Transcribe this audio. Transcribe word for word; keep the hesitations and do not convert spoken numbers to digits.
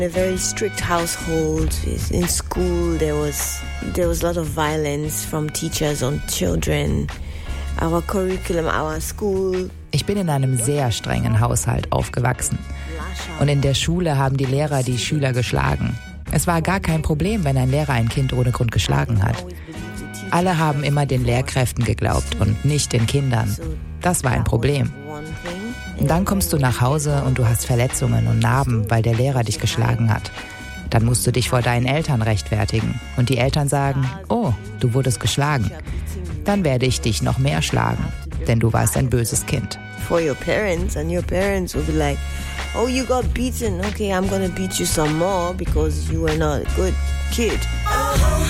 A very strict household. In school there was there was a lot of violence from teachers on children. Our curriculum, our school. Ich bin in einem sehr strengen Haushalt aufgewachsen. Und in der Schule haben die Lehrer die Schüler geschlagen. Es war gar kein Problem, wenn ein Lehrer ein Kind ohne Grund geschlagen hat. Alle haben immer den Lehrkräften geglaubt und nicht den Kindern. Das war ein Problem. Und dann kommst du nach Hause und du hast Verletzungen und Narben, weil der Lehrer dich geschlagen hat. Dann musst du dich vor deinen Eltern rechtfertigen. Und die Eltern sagen, oh, du wurdest geschlagen. Dann werde ich dich noch mehr schlagen, denn du warst ein böses Kind. For your parents, and your parents will be like, oh, you got beaten. Okay, I'm gonna beat you some more because you were not a good kid.